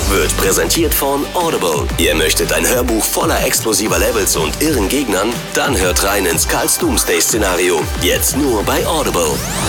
wird präsentiert von Audible. Ihr möchtet ein Hörbuch voller explosiver Levels und irren Gegnern? Dann hört rein ins Karl's Doomsday-Szenario. Jetzt nur bei Audible.